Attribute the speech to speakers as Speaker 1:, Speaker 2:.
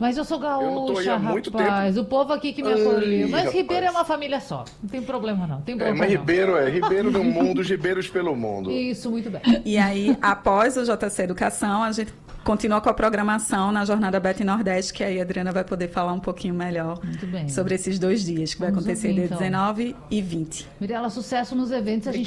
Speaker 1: Mas eu sou
Speaker 2: Eu não tô aí
Speaker 1: gaúcha,
Speaker 2: há muito
Speaker 1: rapaz. O povo aqui que me acolheu. Mas
Speaker 2: Ai,
Speaker 1: Ribeiro é
Speaker 2: rapaz.
Speaker 1: uma família só. Não tem problema não. Tem bronca
Speaker 2: Mas
Speaker 1: não.
Speaker 2: Ribeiro no mundo, os ribeiros pelo mundo.
Speaker 1: Isso, muito bem.
Speaker 3: E aí, após o JC Educação, a gente continua com a programação na Jornada Bete Nordeste, que aí a Adriana vai poder falar um pouquinho melhor
Speaker 1: Muito bem.
Speaker 3: sobre esses 2 dias, que vai
Speaker 1: Vamos
Speaker 3: acontecer
Speaker 1: ouvir,
Speaker 3: dia
Speaker 1: então.
Speaker 3: 19 e 20.
Speaker 1: Mirela, sucesso nos eventos. A gente